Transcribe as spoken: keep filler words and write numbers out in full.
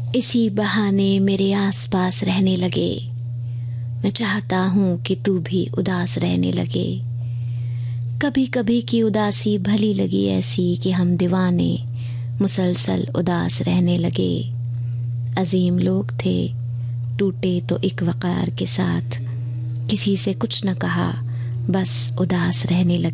इसी बहाने मेरे आसपास रहने लगे। मैं चाहता हूँ कि तू भी उदास रहने लगे। कभी कभी की उदासी भली लगी ऐसी कि हम दीवाने मुसलसल उदास रहने लगे। अजीम लोग थे, टूटे तो एक वक़ार के साथ, किसी से कुछ न कहा, बस उदास रहने लगे।